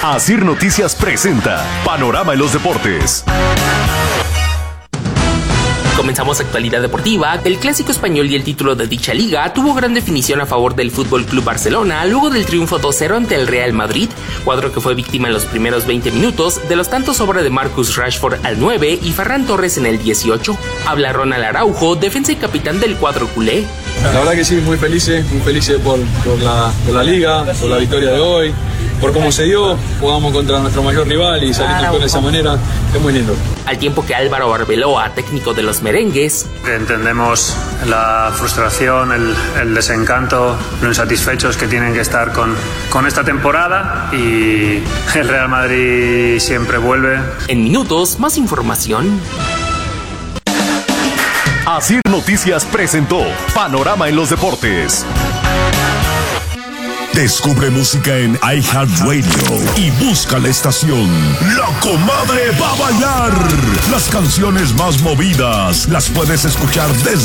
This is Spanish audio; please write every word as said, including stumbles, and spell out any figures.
Asir Noticias presenta Panorama en los Deportes. Comenzamos actualidad deportiva. El clásico español y el título de dicha liga tuvo gran definición a favor del F C Barcelona luego del triunfo dos cero ante el Real Madrid, cuadro que fue víctima en los primeros veinte minutos de los tantos obra de Marcus Rashford al nueve y Ferran Torres en el dieciocho. Habla Ronald Araujo, defensa y capitán del cuadro culé. La verdad que sí, muy felices, muy felices por, por, la, por la liga, por la victoria de hoy, por cómo se dio. Jugamos contra nuestro mayor rival y salir campeón de esa manera es muy lindo. Al tiempo que Álvaro Arbeloa, técnico de los merengues, entendemos la frustración, el, el desencanto, lo insatisfechos que tienen que estar con, con esta temporada, y el Real Madrid siempre vuelve. En minutos, más información. Asir Noticias presentó Panorama en los Deportes. Descubre música en iHeartRadio y busca la estación La Comadre va a bailar. Las canciones más movidas las puedes escuchar desde